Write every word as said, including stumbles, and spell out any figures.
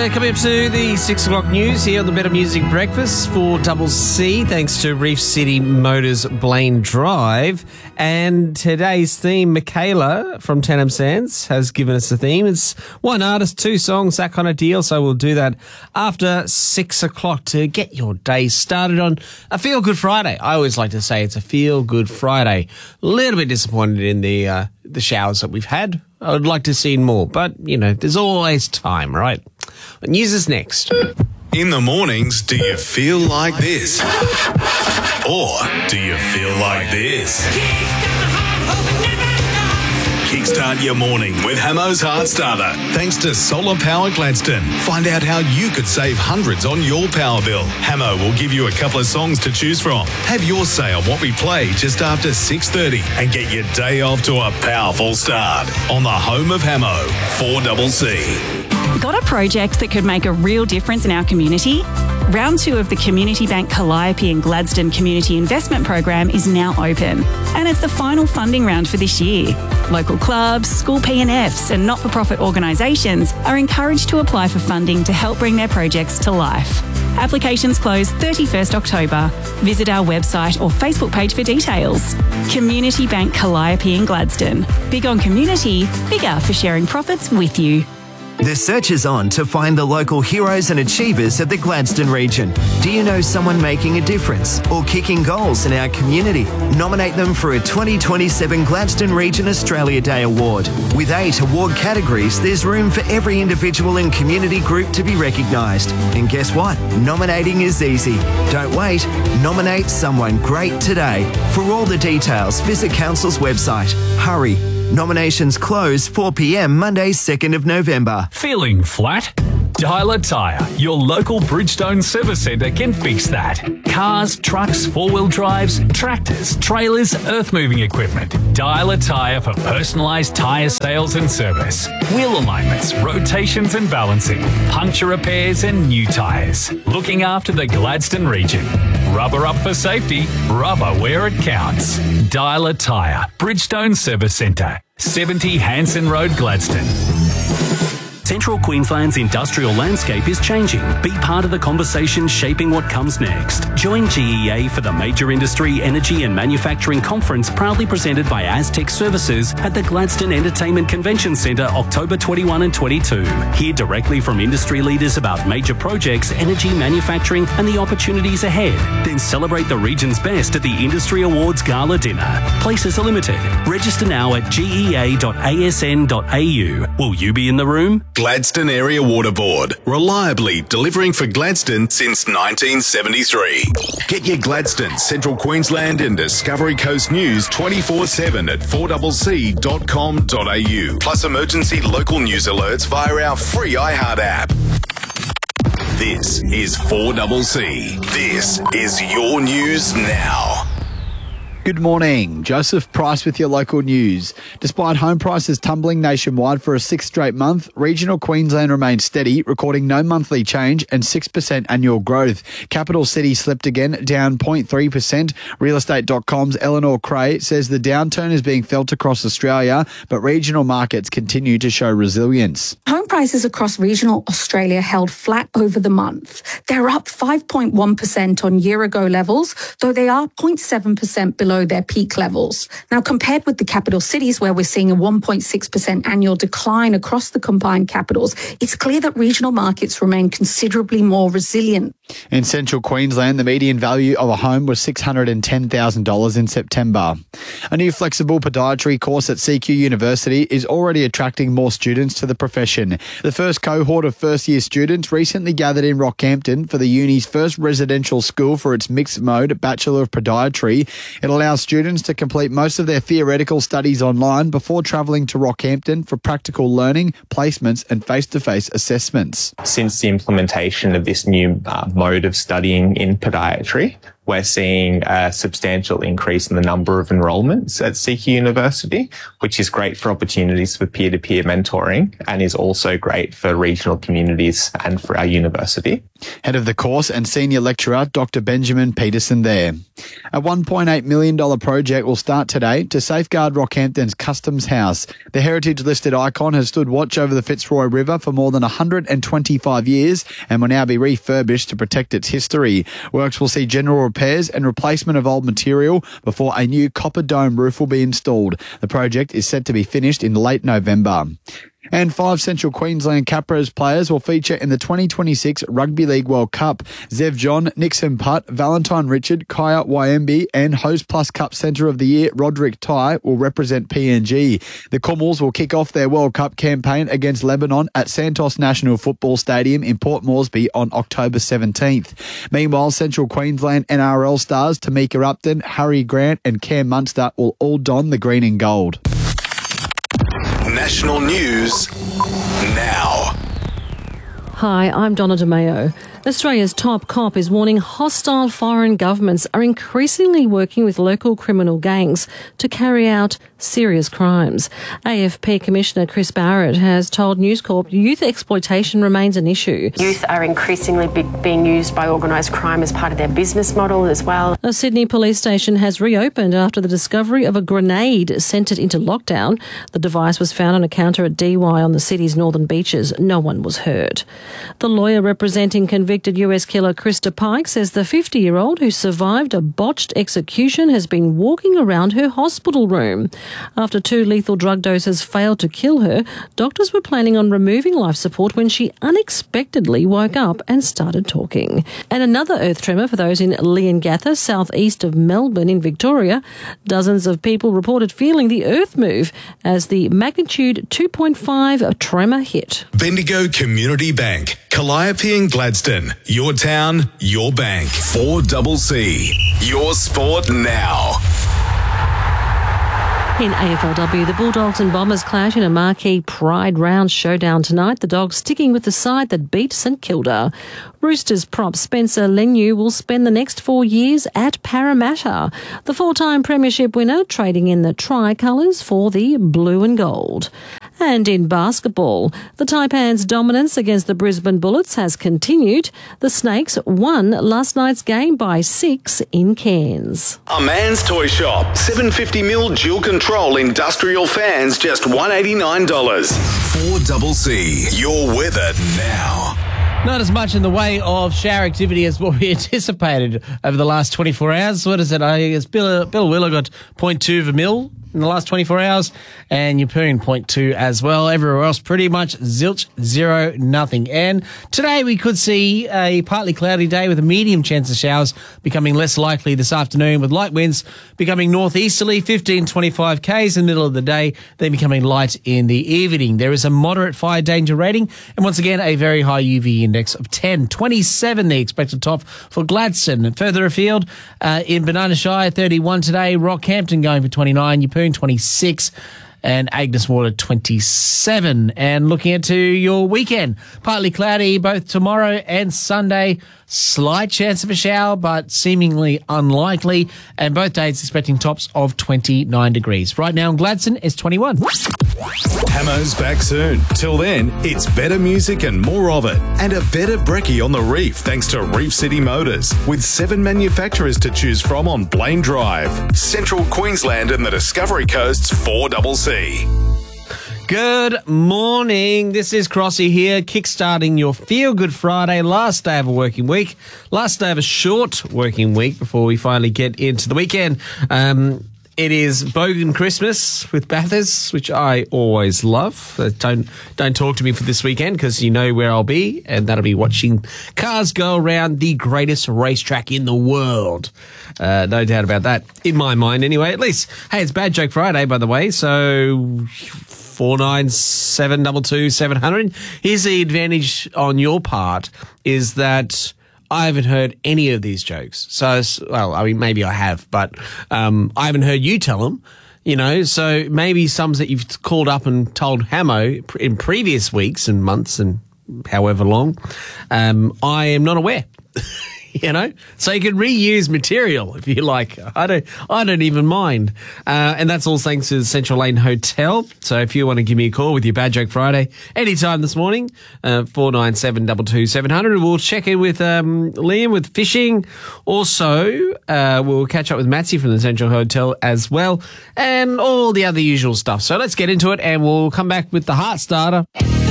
Uh, coming up to the six o'clock news here on the Better Music Breakfast for Double C, thanks to Reef City Motors Blaine Drive. And today's theme, Michaela from Tenham Sands has given us a theme. It's one artist, two songs, that kind of deal. So we'll do that after six o'clock to get your day started on a Feel Good Friday. I always like to say it's a Feel Good Friday. A little bit disappointed in the uh, the showers that we've had. I would like to see more, but, you know, there's always time, right? But news is next. In the mornings, do you feel like this? Or do you feel like this? Kickstart your morning with Hamo's Heart Starter. Thanks to Solar Power Gladstone. Find out how you could save hundreds on your power bill. Hamo will give you a couple of songs to choose from. Have your say on what we play just after six thirty and get your day off to a powerful start on the home of Hamo, four C C. Got a project that could make a real difference in our community? Round two of the Community Bank Calliope and Gladstone Community Investment Program is now open, and it's the final funding round for this year. Local clubs, school P and Fs and not-for-profit organisations are encouraged to apply for funding to help bring their projects to life. Applications close thirty-first October. Visit our website or Facebook page for details. Community Bank Calliope and Gladstone. Big on community, bigger for sharing profits with you. The search is on to find the local heroes and achievers of the Gladstone region. Do you know someone making a difference or kicking goals in our community? Nominate them for a twenty twenty-seven Gladstone Region Australia Day Award. With eight award categories, there's room for every individual and community group to be recognised. And guess what? Nominating is easy. Don't wait. Nominate someone great today. For all the details, visit Council's website. Hurry. Nominations close four p m Monday, second of November. Feeling flat? Dialer Tyre, your local Bridgestone service centre can fix that. Cars, trucks, four-wheel drives, tractors, trailers, earth-moving equipment. Dialer Tyre for personalised tyre sales and service. Wheel alignments, rotations and balancing, puncture repairs and new tyres. Looking after the Gladstone region. Rubber up for safety, rubber where it counts. Dialer Tyre, Bridgestone Service Centre, seventy Hanson Road, Gladstone. Central Queensland's industrial landscape is changing. Be part of the conversation shaping what comes next. Join G E A for the Major Industry, Energy and Manufacturing Conference, proudly presented by Aztec Services at the Gladstone Entertainment Convention Centre, October twenty-first and twenty-second. Hear directly from industry leaders about major projects, energy, manufacturing and the opportunities ahead. Then celebrate the region's best at the Industry Awards Gala Dinner. Places are limited. Register now at g e a dot a s n dot a u. Will you be in the room? Gladstone Area Water Board, reliably delivering for Gladstone since nineteen seventy-three. Get your Gladstone, Central Queensland and Discovery Coast news twenty-four seven at four c c dot com dot a u. Plus emergency local news alerts via our free iHeart app. This is four C C. This is your news now. Good morning. Joseph Price with your local news. Despite home prices tumbling nationwide for a sixth straight month, regional Queensland remained steady, recording no monthly change and six percent annual growth. Capital City slipped again, down zero point three percent. real estate dot com's Eleanor Cray says the downturn is being felt across Australia, but regional markets continue to show resilience. Home prices across regional Australia held flat over the month. They're up five point one percent on year-ago levels, though they are zero point seven percent below their peak levels. Now, compared with the capital cities, where we're seeing a one point six percent annual decline across the combined capitals, it's clear that regional markets remain considerably more resilient. In central Queensland, the median value of a home was six hundred ten thousand dollars in September. A new flexible podiatry course at C Q University is already attracting more students to the profession. The first cohort of first-year students recently gathered in Rockhampton for the uni's first residential school for its mixed-mode Bachelor of Podiatry. It allows students to complete most of their theoretical studies online before travelling to Rockhampton for practical learning, placements and face-to-face assessments. Since the implementation of this new uh, mode of studying in podiatry, we're seeing a substantial increase in the number of enrolments at C Q University, which is great for opportunities for peer-to-peer mentoring and is also great for regional communities and for our university. Head of the course and senior lecturer Doctor Benjamin Peterson there. A one point eight million dollars project will start today to safeguard Rockhampton's Customs House. The heritage-listed icon has stood watch over the Fitzroy River for more than one hundred twenty-five years and will now be refurbished to protect its history. Works will see general repairs and replacement of old material before a new copper dome roof will be installed. The project is set to be finished in late November. And five Central Queensland Capras players will feature in the twenty twenty-six Rugby League World Cup. Zev John, Nixon Putt, Valentine Richard, Kaya Wyembi and Host Plus Cup Centre of the Year Roderick Tai will represent P N G. The Comals will kick off their World Cup campaign against Lebanon at Santos National Football Stadium in Port Moresby on October seventeenth. Meanwhile, Central Queensland N R L stars Tamika Upton, Harry Grant and Cam Munster will all don the green and gold. National news now. Hi, I'm Donna DeMeo. Australia's top cop is warning hostile foreign governments are increasingly working with local criminal gangs to carry out serious crimes. A F P Commissioner Chris Barrett has told News Corp youth exploitation remains an issue. Youth are increasingly be- being used by organised crime as part of their business model as well. A Sydney police station has reopened after the discovery of a grenade sent it into lockdown. The device was found on a counter at D Y on the city's northern beaches. No one was hurt. The lawyer representing convicted U S killer Krista Pike says the fifty-year-old who survived a botched execution has been walking around her hospital room. After two lethal drug doses failed to kill her, doctors were planning on removing life support when she unexpectedly woke up and started talking. And another earth tremor for those in Leongatha, southeast of Melbourne in Victoria. Dozens of people reported feeling the earth move as the magnitude two point five tremor hit. Bendigo Community Bank, Calliope and Gladstone. Your town, your bank. four C C. Your sport now. In A F L W, the Bulldogs and Bombers clash in a marquee Pride Round showdown tonight. The Dogs sticking with the side that beat St Kilda. Roosters prop Spencer Leniu will spend the next four years at Parramatta. The four-time premiership winner trading in the tricolours for the blue and gold. And in basketball, the Taipans' dominance against the Brisbane Bullets has continued. The Snakes won last night's game by six in Cairns. A Man's Toy Shop. seven hundred fifty mil dual control industrial fans, just one hundred eighty-nine dollars. four C C. Your weather now. Not as much in the way of shower activity as what we anticipated over the last twenty-four hours. What is it? I guess Bill, Bill Wheeler got zero point two of a mil in the last twenty-four hours, and Yeppoon zero point two as well. Everywhere else, pretty much zilch, zero, nothing. And today we could see a partly cloudy day with a medium chance of showers becoming less likely this afternoon, with light winds becoming northeasterly, fifteen to twenty-five kays in the middle of the day, then becoming light in the evening. There is a moderate fire danger rating, and once again, a very high U V index of ten. twenty-seven the expected top for Gladstone. And further afield, uh, in Banana Shire, thirty-one today, Rockhampton going for twenty-nine, Yeppoon twenty-six, and Agnes Water twenty-seven. And looking into your weekend, partly cloudy both tomorrow and Sunday. Slight chance of a shower, but seemingly unlikely. And both days expecting tops of twenty-nine degrees. Right now in Gladstone is twenty-one. Hamo's back soon. Till then, it's better music and more of it. And a better brekkie on the reef thanks to Reef City Motors. With seven manufacturers to choose from on Blaine Drive. Central Queensland and the Discovery Coast's four C C. Good morning. This is Crossy here, kickstarting your Feel Good Friday, last day of a working week, last day of a short working week before we finally get into the weekend. Um, it is Bogan Christmas with Bathurst, which I always love. Uh, don't don't talk to me for this weekend because you know where I'll be, and that'll be watching cars go around the greatest racetrack in the world. Uh, no doubt about that, in my mind anyway, at least. Hey, it's Bad Joke Friday, by the way, so four nine seven two two seven hundred. Here's the advantage on your part is that I haven't heard any of these jokes. So, well, I mean, maybe I have, but um, I haven't heard you tell them, you know, so maybe some that you've called up and told Hamo in previous weeks and months and however long, um, I am not aware. you know, so you can reuse material if you like. I don't, I don't even mind. Uh, and that's all thanks to the Central Lane Hotel. So if you want to give me a call with your Bad Joke Friday anytime this morning, uh, four nine seven two two seven zero zero. We'll check in with um, Liam with fishing. Also, uh, we'll catch up with Matsy from the Central Hotel as well, and all the other usual stuff. So let's get into it, and we'll come back with the Heart Starter.